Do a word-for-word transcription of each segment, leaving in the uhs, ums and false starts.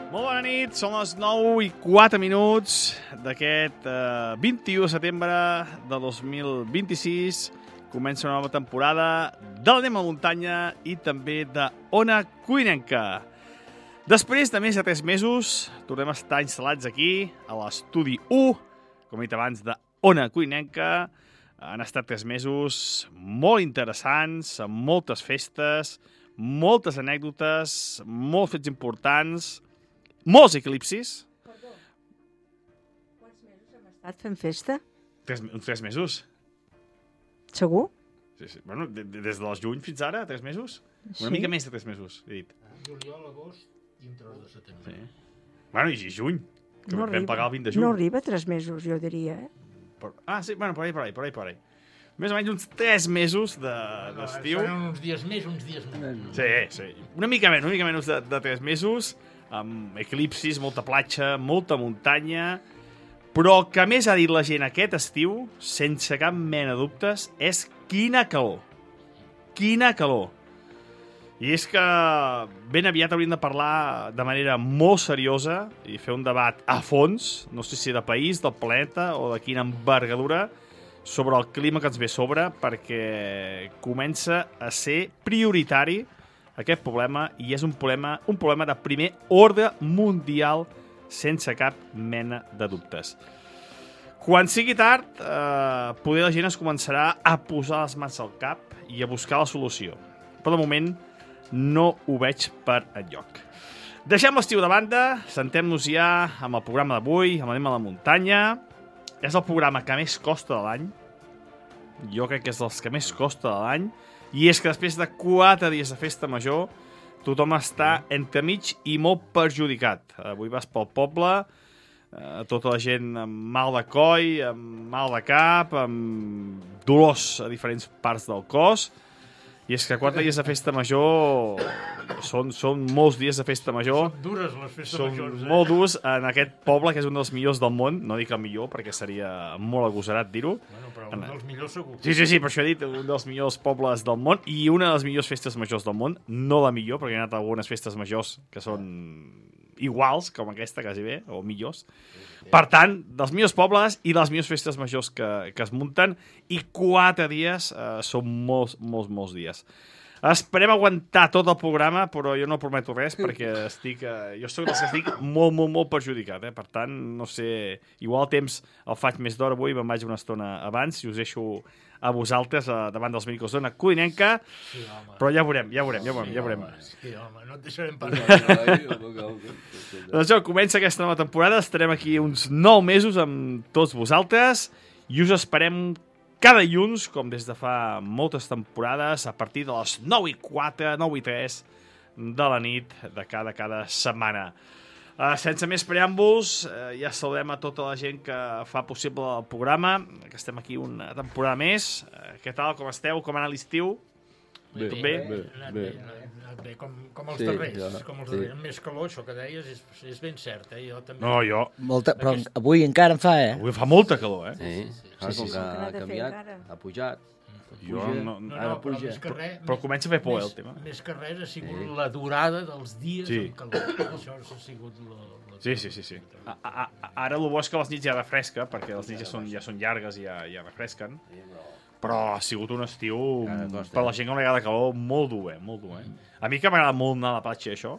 Molt bona nit, són les nou i quatre minuts d'aquest eh, vint-i-u de setembre de dos mil vint-i-sis. Comença una nova temporada de l'Anem a Muntanya i també de Ona Cuinenca. Després de més de tres mesos, tornem a estar instal·lats aquí, a l'estudi u, com he dit abans, de Ona Cuinenca. Han estat tres mesos molt interessants, amb moltes festes, moltes anècdotes, molts fets importants, molts eclipsis. Perdó, quants mesos hem estat fent festa? Tres, uns tres mesos. Segur? Sí, sí. Bueno, de, de, des dels juny fins ara, tres mesos? Una Sí. mica més de tres mesos, he dit. Juliol, agost i un tros de setembre. Sí. Bueno, i juny, que No vam arriba. pagar el vint de juny. No arriba a tres mesos, jo diria, eh? Per... Ah, sí, bueno, per ahí, per ahí, per ahí, per ahí. Més o menys uns tres mesos d'estiu. De, Seran uns dies més, uns dies menys. Sí, sí. Una mica menys, una mica menys de, de tres mesos, amb eclipsis, molta platja, molta muntanya, però el que més ha dit la gent aquest estiu, sense cap mena de dubtes, és quina calor. Quina calor. I és que ben aviat hauríem de parlar de manera molt seriosa i fer un debat a fons, no sé si de país, del planeta o de quina envergadura, sobre el clima que ens ve a sobre, perquè comença a ser prioritari aquest problema, i és un problema, un problema de primer ordre mundial, sense cap mena de dubtes. Quan sigui tard, eh, poder la gent es començarà a posar les mans al cap i a buscar la solució. Però de moment no ho veig per enlloc. Deixem l'estiu de banda, sentem-nos ja amb el programa d'avui, amb Anem a la Muntanya. És el programa que més costa de l'any. Jo crec que és dels que més costa de l'any. I és que després de quatre dies de festa major, tothom està entremig i molt perjudicat. Avui vas pel poble, eh, tota la gent amb mal de coll, amb mal de cap, amb dolors a diferents parts del cos. I és que quatre dies de festa major són, són molts dies de festa major. Són dures les festes Són majors, eh? molt durs en aquest poble, que és un dels millors del món. No dic el millor, perquè seria molt agosarat dir-ho. Bueno, però un dels millors segur. Sí, sí, sí, per això he dit un dels millors pobles del món i una de les millors festes majors del món. No la millor, perquè hi ha anat algunes festes majors que són iguals, com aquesta, quasi bé, o millors. Per tant, dels millors pobles i les millors festes majors que, que es munten, i quatre dies eh, són molts, molts, molts dies. Esperem aguantar tot el programa, però jo no prometo res, perquè estic, eh, jo soc dels que estic molt, molt, molt perjudicat. Eh? Per tant, no sé, igual el temps el faig més d'hora avui, me'n vaig una estona abans, i us deixo a vosaltres eh, davant dels micros d'Ona Cuinenca, Sí, home. però ja veurem, ja veurem, ja veurem. Ja veurem. Home, sí, home, no et deixarem parlar. Doncs jo, comença aquesta nova temporada, estarem aquí uns nou mesos amb tots vosaltres i us esperem cada dilluns, com des de fa moltes temporades, a partir de les nou i quatre, nou i tres de la nit de cada, cada setmana. Uh, sense més preàmbuls, uh, ja saludem a tota la gent que fa possible el programa, que estem aquí una temporada més. Uh, què tal, com esteu? Com ha anat l'estiu? Bé, Tot bé? bé, Ha anat bé. bé, ha anat bé, com, com els Sí, darrers. ja, Com els sí. darrers. Amb més calor, això que deies, és, és ben cert, eh? Jo també... No, jo. Molta, però avui encara en fa, eh? Avui fa molta calor, eh? Sí, clar, sí, com sí. que Que n'ha ha de fer canviat, encara. ha pujat. Jo Puja. no... No, Ara no, però puja. més que res... Però comença a fer por, eh, més, el tema. Més que res ha sigut Sí. la durada dels dies Sí. amb calor. Això ha sigut la... la Sí, sí, sí, sí. A, a, a, ara el bo és que les nits ja refresca, perquè les nits ja són, ja són llargues i ja, ja refresquen. Però ha sigut un estiu, Cada costa, per la eh? gent que no li agrada calor, molt dur, eh? Molt dur, eh? A mi que m'agrada molt anar a la platja, això,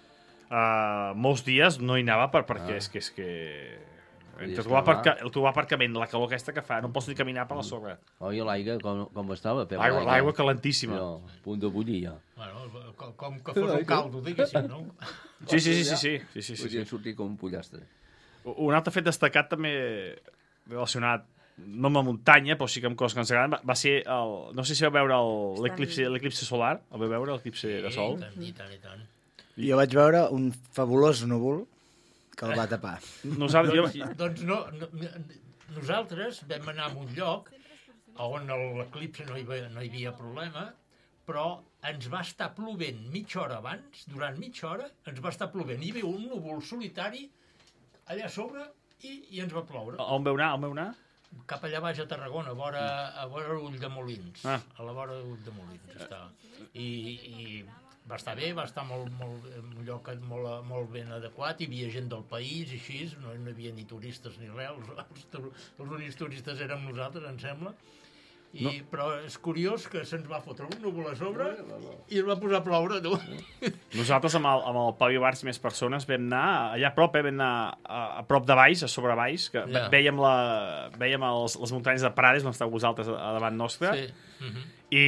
uh, molts dies no hi anava per, perquè Ah. és que... És que... Podies Entre trobar, cremar. aparca, trobar aparcament, la calor aquesta que fa, no pots ni caminar per la sorra. Oi, l'aigua com, com estava? Pep, L'aigua l'aigua calentíssima. No, a punt de bullir, ja. Bueno, com, com que fos un caldo, diguéssim, no? Sí, sí, sí, sí, sí, sí, sí, sí, Podien sí. sortir com un pollastre. Un altre fet destacat també relacionat no amb la muntanya, però sí que amb coses que ens agraden, va, va ser el... No sé si vau veure el- l'eclipsi l'eclipsi solar, el vau veure, l'eclipsi de sol? I tant, i tant, i tant. Jo vaig veure un fabulós núvol que el va tapar. Nosaltres, jo, Doncs no, no, nosaltres vam anar a un lloc on l'eclipse no, hi havia- no hi havia problema, però ens va estar plovent mitja hora abans, durant mitja hora, ens va estar plovent. Hi havia un núvol solitari allà a sobre i, i ens va ploure. on vau anar? On vau anar? Cap allà baix a Tarragona, a vora, a vora Ulldemolins. Ah. A la vora d'Ulldemolins estava. I, i va estar bé, va estar molt, molt, un lloc molt, molt ben adequat, hi havia gent del país i així, no, no hi havia ni turistes ni res, els, els, els únics turistes érem nosaltres, em sembla. I, no. Però és curiós que se'ns va fotre un núvol a sobre i es va posar a ploure, tu. Nosaltres amb el, amb el Pau Ibars i més persones vam anar allà a prop, eh, vam anar a, a prop de Baix, a sobre Baix, que yeah. vèiem, la, vèiem els, les muntanyes de Prades, on estàu vosaltres a, a davant nostre, sí. uh-huh. i,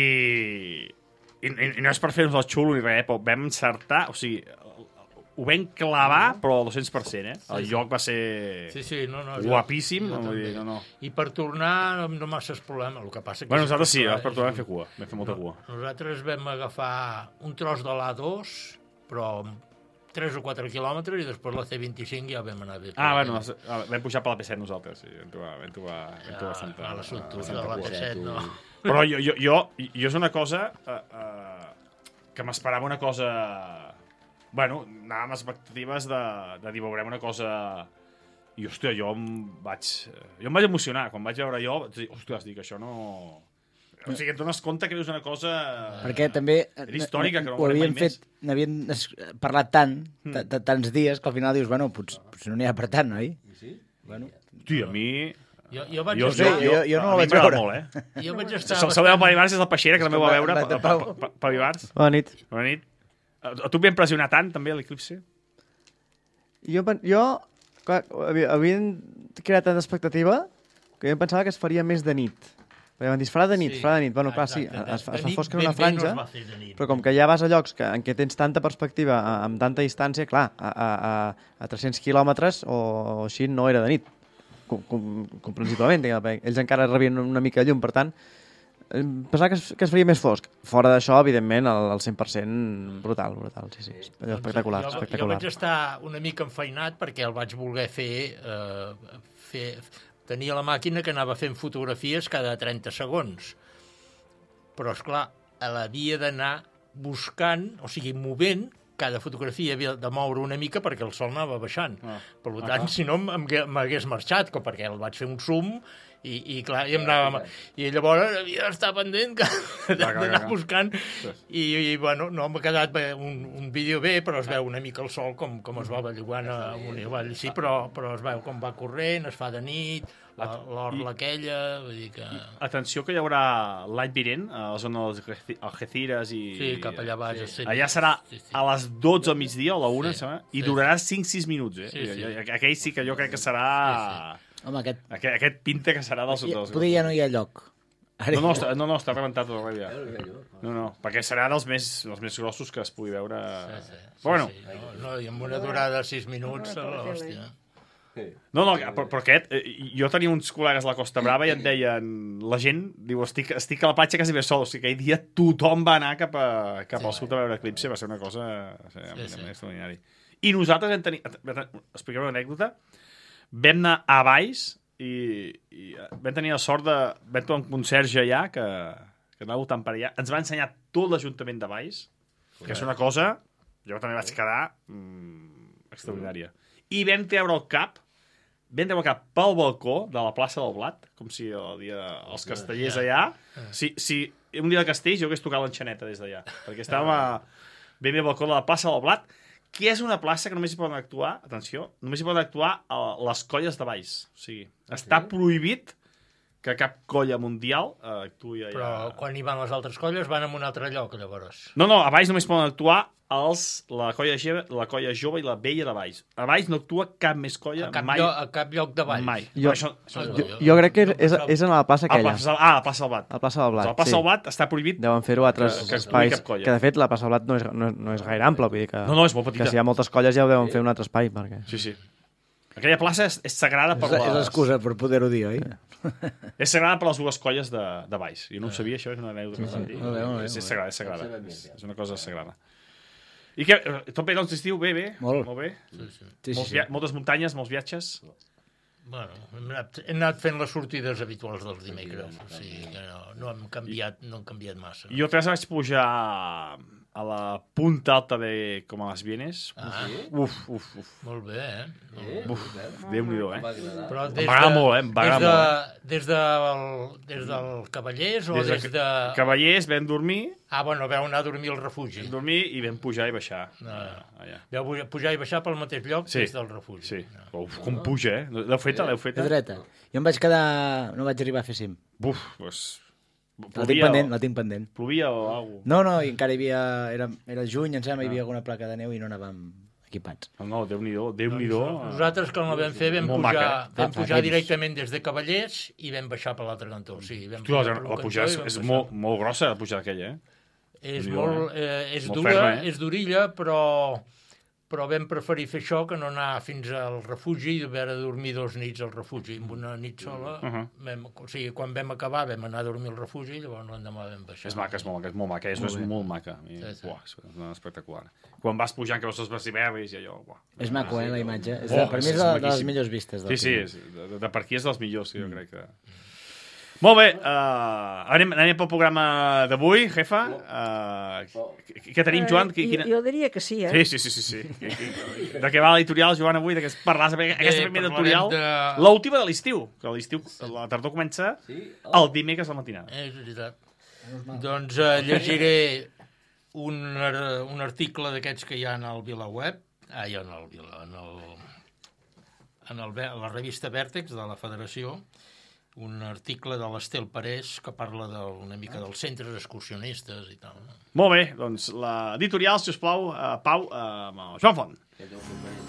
i, i no és per fer-nos el xulo ni res, eh, però vam encertar, o sigui, ho vam clavar, però al dos-cents per cent, eh? El sí, lloc va ser sí, sí, no, no, guapíssim. Jo, jo no, dir, no, no. I per tornar no masses problema. El que passa que bueno, nosaltres sí, clar, per tornar vam fer cua. Vam fer molta no, cua. Nosaltres vam agafar un tros de l'A dos, però tres o quatre quilòmetres, i després la C vint-i-cinc ja vam anar bé. Ah, bueno, vam pujar per la P set nosaltres. Sí. Vam trobar, vam trobar, vam trobar ja, Santa, a la Santa, a la P set, no. Però jo, jo, jo, jo és una cosa uh, uh, que m'esperava una cosa... Bueno, anàvem amb expectatives de, de dir, veurem una cosa... I, hòstia, jo em vaig... Jo em vaig emocionar. Quan vaig veure jo, vaig dir, hòstia, dic, això no... O sigui, et dones compte que és una cosa... Perquè també... Era històrica, que no ho veurem havien mai fet, n'havien parlat tant, Mm. tants dies, que al final dius, bueno, potser, potser no n'hi ha per tant, oi? Sí? Bueno. Hòstia, a mi... Jo, jo vaig Jo, estar... jo, jo, jo no a la mi vaig m'agrada veure. molt, eh? Jo vaig estar... Saludeu el Pau Ibars des del Peixera, que també ho va veure. Va, va, va, Pa- Pau Ibars. Bona nit. Bona nit. A tu et va impressionar tant, també, l'eclipse? Jo, pen- jo clar, havia- havien creat tanta expectativa que jo em pensava que es faria més de nit. Perquè van dir, es farà de nit, Sí. es farà de nit. Bueno, clar, sí, Exacte. es, fa- es De fa nit fosc en ben una bé franja, no es va fer de nit. però com que ja vas a llocs que, en què tens tanta perspectiva, a- amb tanta distància, clar, a, a, a, a tres-cents quilòmetres o, o així no era de nit. Com, com, comprensiblement, diguem, perquè ells encara rebien una mica de llum, per tant, em pensava que es, que es faria més fosc. Fora d'això, evidentment, el, el cent per cent brutal, brutal, sí, sí. Allò espectacular, jo, espectacular. Jo vaig estar una mica enfeinat perquè el vaig voler fer, eh, fer... Tenia la màquina que anava fent fotografies cada trenta segons. Però, esclar, l'havia d'anar buscant, o sigui, movent, cada fotografia havia de moure una mica perquè el sol anava baixant. Ah. Per tant, ah, si no, m'hagués marxat, com perquè el vaig fer un zoom i, i clar, i, em anava, i llavors havia d'estar pendent d'anar buscant i, i bueno, no m'ha quedat bé, un, un vídeo bé, però es veu una mica el sol com, com es va bellugant amunt i avall, sí, però, però es veu com va corrent, es fa de nit, l'orla aquella, vull dir que... Atenció que hi haurà l'any vinent, a la zona dels Algeci- Algeciras i... Sí, cap allà baix. Sí. Allà serà Sí, sí. a les dotze al migdia o a la una, Sí, sí, i sí. durarà cinc sis minuts, eh? Sí, sí. I- i- Aquell sí que jo crec que serà... Sí, Home, aquest... Aquest, aquest pinta que serà dels... dels... Poder ja no hi ha lloc. Ara No, no, ja- està, no, no, està rebentat tot el ja. No, no, perquè serà dels més, dels més grossos que es pugui veure... Sí, sí, sí, Però bueno, sí. No, no, i amb una durada de sis minuts, hòstia. no, no, però, però aquest, eh, jo tenia uns col·legues a la Costa Brava i et deien, la gent, diu, estic, estic a la platja quasi bé sol, o sigui, aquell dia tothom va anar cap, a, cap Sí. al sud a veure eclipse, va ser una cosa sí, Sí, sí. extraordinària. I nosaltres vam tenir, explicaré una anècdota, vam anar a Baix i, i vam tenir la sort de, vam trobar un conserge allà que, que anava voltant per allà, ens va ensenyar tot l'Ajuntament de Baix, que és una cosa, jo també vaig quedar mm, extraordinària. I vam treure el cap, vam treure el cap pel balcó de la plaça del Blat, com si el dia els castellers allà, si, si un dia de Castells jo hagués tocat l'enxaneta des d'allà, perquè estàvem a, ben bé al balcó de la plaça del Blat, que és una plaça que només hi poden actuar, atenció, només hi poden actuar a les colles de Baix. O sigui, està prohibit que cap colla mundial eh, actuï allà. Però quan hi van les altres colles van a un altre lloc, llavors. No, no, a Baix només poden actuar els, la, colla jove, la colla jove i la vella de Baix. A Baix no actua cap més colla A cap, mai. lloc, a cap lloc de Valls. Mai. Jo- Però això, això Ah, és Jo, jo- jo crec que jo és, pensava- és en la plaça Ah, aquella, plaça, ah, la plaça del Blat. a la plaça del Blat. La plaça sí. del Blat està prohibit. Deuen fer-ho a altres Que- que actuï espais, cap colla. que de fet la plaça del Blat no és, no, és- no és gaire ampla, vull dir que, No, no, és molt petita. que si hi ha moltes colles ja ho deuen fer un altre espai. Perquè... Sí, sí. Aquella plaça és, és sagrada per És, és les... l'excusa per poder-ho dir, oi? És sagrada per les dues colles de, de Baix. Jo no ho sabia, això és una anècdota que vam dir. Molt bé, molt bé, És, és molt bé. sagrada, és sagrada. És, és una cosa sagrada. I què? Tot bé, doncs, estiu? Bé, bé? Molt. Molt bé? Sí, sí. Sí, sí, Molts sí. via moltes muntanyes, molts viatges? Bueno, hem anat, hem anat fent les sortides habituals dels dimecres, o sigui que no, no hem canviat, no hem canviat massa. Jo, Teresa, vaig pujar a la punta alta de com a les Vienes. Ah, Uf, uf, uf. molt bé, eh? Eh? Uf, Déu-n'hi-do, eh? Va agradar. Però Em va agradar molt, eh? Em va des, agradar de, des, del, des del Cavallers o Des des de de... Cavallers vam dormir, Ah, bueno, vau anar a dormir al refugi. dormir i vam pujar i baixar. Ah. Allà. Vau pujar- pujar i baixar pel mateix lloc Sí. des del refugi. Sí. Uf, com puja, eh? L'heu feta, l'heu De feta? dreta. Jo em vaig quedar... No vaig arribar a fer cim. Buf, doncs... La tinc pendent, la tinc pendent. Plovia o alguna cosa? No, no, i encara hi havia... Era, era juny, em sembla, hi havia alguna placa de neu i no anàvem equipats. No, no, Déu-n'hi-do, Déu-n'hi-do. Nosaltres, quan la vam fer, vam Molt pujar, maca, eh? vam Fa- fa pujar temps. directament des de Cavallers i vam baixar per l'altre cantó. Sí, vam Hosti, la, per la un pujar és, cantó i vam és baixar. molt, molt grossa, la pujada aquella, eh? És Déu-n'hi-do, molt, eh, és Molt dura, ferma, eh? és durilla, però, però vam preferir fer això que no anar fins al refugi i haver de dormir dos nits al refugi. Amb una nit sola, Uh -huh. vam, o sigui, quan vam acabar vam anar a dormir al refugi i llavors l'endemà vam baixar. És maca, és molt maca, és molt maca, és, és molt maca. I, Sí, sí. Uah, és espectacular. Quan vas pujant que veus els basiberris i allò... Uah. És maco, eh, la imatge. És Oh, de, per mi és és de, de les maquíssim. millors vistes del Sí, sí, film. és, de, de per aquí és dels millors, sí, jo crec que... Molt bé, uh, anem, anem pel programa d'avui, jefa. Uh, què tenim, Joan? Qui- Eh, Quina... jo, jo diria que sí, eh? Sí, sí, sí, sí. sí. Qui- qui- De què va l'editorial, Joan, avui? De què es parlaràs aquesta primera parlarem editorial? de- L'última de l'estiu, que l'estiu, la tardor comença Sí? el dimecres a la matinada. És veritat. Doncs eh, llegiré un, ar- un article d'aquests que hi ha en el VilaWeb, ah, hi ha en el Vila, en, el, en el, Ve- la revista Vèrtex de la Federació, un article de l'Estel Parés que parla de, una mica dels centres excursionistes i tal. No? Molt bé, doncs l'editorial, si us plau, uh, Pau, uh, amb el Joan Font. Que té un conveni